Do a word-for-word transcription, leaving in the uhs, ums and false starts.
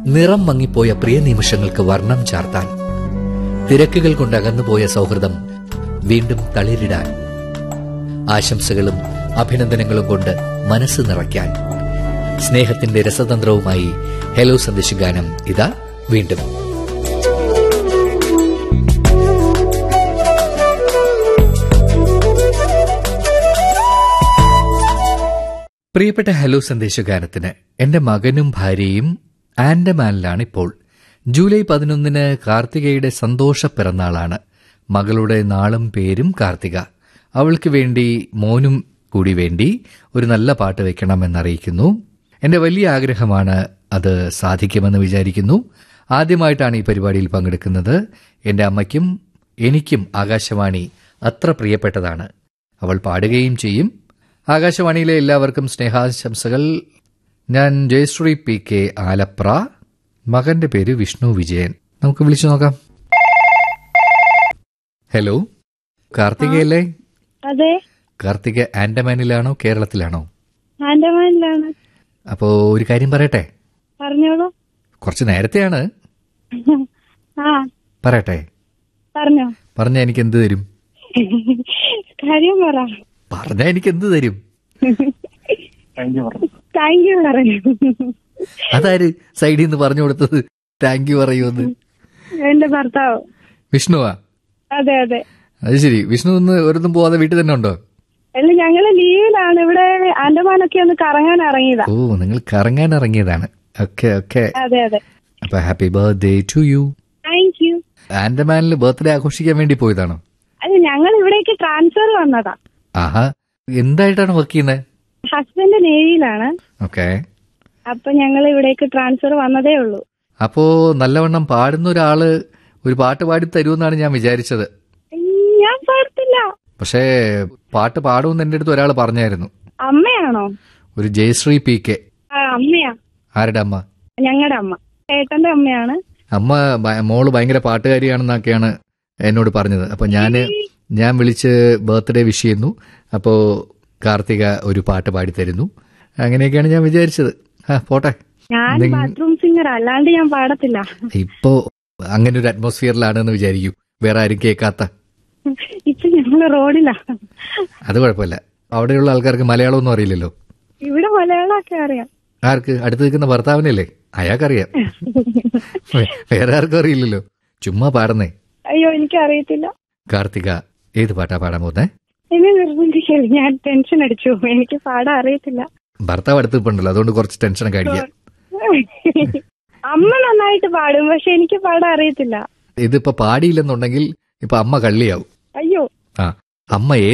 നിറം മങ്ങിപ്പോയ പ്രിയ നിമിഷങ്ങൾക്ക് വർണ്ണം ചാർത്താൻ, തിരക്കുകൾ കൊണ്ട് അകന്നുപോയ സൗഹൃദം വീണ്ടും തളിരിടാൻ, ആശംസകളും അഭിനന്ദനങ്ങളും കൊണ്ട് മനസ്സ് നിറയ്ക്കാൻ, സ്നേഹത്തിന്റെ രസതന്ത്രവുമായി ഹലോ സന്ദേശഗാനം ഇതാ വീണ്ടും. പ്രിയപ്പെട്ട ഹലോ സന്ദേശഗാനത്തിന് എന്റെ മകനും ഭാര്യയും ആൻഡമാനിലാണ് ഇപ്പോൾ. ജൂലൈ പതിനൊന്നിന് കാർത്തികയുടെ സന്തോഷ പിറന്നാളാണ്. മകളുടെ നാളും പേരും കാർത്തിക. അവൾക്ക് വേണ്ടി, മോനും കൂടി വേണ്ടി ഒരു നല്ല പാട്ട് വെക്കണമെന്നറിയിക്കുന്നു. എന്റെ വലിയ ആഗ്രഹമാണ്, അത് സാധിക്കുമെന്ന് വിചാരിക്കുന്നു. ആദ്യമായിട്ടാണ് ഈ പരിപാടിയിൽ പങ്കെടുക്കുന്നത്. എന്റെ അമ്മയ്ക്കും എനിക്കും ആകാശവാണി അത്ര പ്രിയപ്പെട്ടതാണ്. അവൾ പാടുകയും ചെയ്യും. ആകാശവാണിയിലെ എല്ലാവർക്കും സ്നേഹാശംസകൾ. ഞാൻ ജയശ്രീ പി കെ ആലപ്ര. മകന്റെ പേര് വിഷ്ണു വിജയൻ. നമുക്ക് വിളിച്ചു നോക്കാം. ഹലോ, കാർത്തികയല്ലേ? അതെ. കാർത്തിക ആൻഡമാനിലാണോ കേരളത്തിലാണോ? ആൻഡമാനിലാണ്. അപ്പോ ഒരു കാര്യം പറയട്ടെ? പറഞ്ഞോളൂ. കുറച്ച് നേരത്തെയാണ്. ആ പറയട്ടെ? പറഞ്ഞോ. പറഞ്ഞ എനിക്ക് എന്ത് തരും? കാര്യം പറ. പറഞ്ഞ എനിക്ക് എന്ത് തരും? താങ്ക് യു പറയൂ. അതാര് സൈഡിൽ നിന്ന് പറഞ്ഞു കൊടുത്തത് താങ്ക് യു പറയുമെന്ന്? എന്റെ ഭർത്താവ്. വിഷ്ണുവാ? അതെ അതെ. അത് ശരി. വിഷ്ണു ഇന്ന് ഒരിടത്തും പോവാതെ വീട്ടിൽ തന്നെ ഉണ്ടോ? അല്ല, ഞങ്ങള് ലീവിലാണ്. ഇവിടെ ആൻഡമാനൊക്കെ ഒന്ന് കറങ്ങാൻ ഇറങ്ങിയതാ. ഓ, നിങ്ങൾ കറങ്ങാൻ ഇറങ്ങിയതാണ്. Okay okay. അതെ അതെ. അപ്പൊ happy birthday to you. Thank you. ആൻഡമാനിൽ birthday ആഘോഷിക്കാൻ വേണ്ടി പോയതാണോ? അല്ല, ഞങ്ങൾ ഇവിടേക്ക് ട്രാൻസ്ഫർ വന്നതാ. ആഹാ. എന്തായിട്ടാണ് വർക്ക് ചെയ്യുന്നത്? ഹസ്ബൻഡ് നേവിയിലാണ്. ഓക്കെ. അപ്പൊ ഞങ്ങൾ ഇവിടേക്ക് ട്രാൻസ്ഫർ വന്നതേ ഉള്ളൂ. അപ്പോ നല്ലവണ്ണം പാടുന്ന ഒരാള് ഒരു പാട്ട് പാടി തരുമെന്നാണ് ഞാൻ വിചാരിച്ചത്. ഞാൻ പാടത്തില്ല. പക്ഷേ പാട്ട് പാടുമെന്ന് എന്റെ അടുത്ത് ഒരാൾ പറഞ്ഞായിരുന്നു. അമ്മയാണോ? ഒരു ജയശ്രീ പി കെ. ആ, അമ്മയാ. ആരുടെ അമ്മ? ഞങ്ങളുടെ അമ്മ, ഏട്ടന്റെ അമ്മയാണ്. അമ്മ മോള് ഭയങ്കര പാട്ടുകാരിയാണെന്നൊക്കെയാണ് എന്നോട് പറഞ്ഞത്. അപ്പൊ ഞാന് ഞാൻ വിളിച്ച് ബർത്ത്ഡേ വിഷ് ചെയ്യുന്നു. അപ്പോ കാർത്തിക ഒരു പാട്ട് പാടി തരുന്നു. അങ്ങനെയൊക്കെയാണ് ഞാൻ വിചാരിച്ചത്. ആ പോട്ടെ. ഞാൻ ബാത്റൂം സിംഗർ, അല്ലാണ്ട് ഞാൻ പാടത്തില്ല. ഇപ്പോ അങ്ങനെ ഒരു അറ്റ്മോസ്ഫിയറിലാണെന്ന് വിചാരിക്കൂ, വേറെ ആരും കേൾക്കാത്ത. ഇപ്പൊ ഞങ്ങള് റോഡിലാ. അത് കുഴപ്പമില്ല. അവിടെയുള്ള ആൾക്കാർക്ക് മലയാളമൊന്നും അറിയില്ലല്ലോ. ഇവിടെ മലയാളമൊക്കെ അറിയാം. ആർക്ക്? അടുത്ത് നിൽക്കുന്ന ഭർത്താവിനല്ലേ? അയാൾക്കറിയാം. വേറെ ആർക്കും അറിയില്ലല്ലോ. ചുമ്മാ പാടുന്നേ. അയ്യോ, എനിക്ക് അറിയത്തില്ല. കാർത്തിക ഏത് പാട്ടാ പാടാൻ പോകുന്നേ? എന്നെ നിർബന്ധിക്കരുത്, ഞാൻ ടെൻഷൻ അടിച്ചു. എനിക്ക് പാടാൻ അറിയത്തില്ല. ഭർത്താവ് അടുത്ത് ഇപ്പുണ്ടല്ലോ, അതുകൊണ്ട് കുറച്ച് ടെൻഷനൊക്കെ അടിക്കാം. അമ്മ നന്നായിട്ട് പാടും, പക്ഷെ എനിക്ക് പാടാൻ അറിയത്തില്ല. ഇതിപ്പോ പാടിയില്ലെന്നുണ്ടെങ്കിൽ ഇപ്പൊ അമ്മ കള്ളിയാവും. അയ്യോ. ആ, അമ്മ